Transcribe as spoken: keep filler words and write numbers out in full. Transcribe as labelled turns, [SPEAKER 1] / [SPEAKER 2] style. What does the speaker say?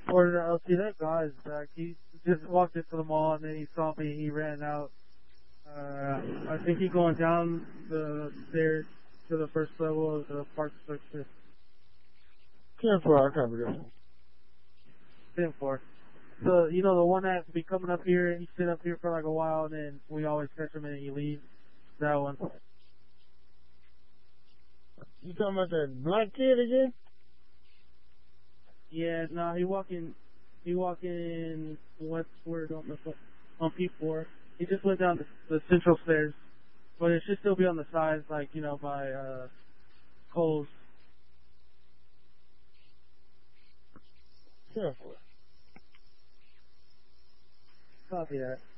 [SPEAKER 1] Or uh, see that guy's back. He just walked into the mall and then he saw me. He ran out. Uh, I think he's going down the stairs to the first level of the park structure.
[SPEAKER 2] ten four, I can't believe it.
[SPEAKER 1] ten four. So, you know, the one that be coming up here and he sit up here for like a while and then we always catch him and then he leaves? That one.
[SPEAKER 2] You talking about that black kid again?
[SPEAKER 1] Yeah, no, he walking, he walking westward on the, on P four. He just went down the, the central stairs. But it should still be on the sides, like, you know, by, uh, Coles.
[SPEAKER 2] ten four.
[SPEAKER 1] Copy that.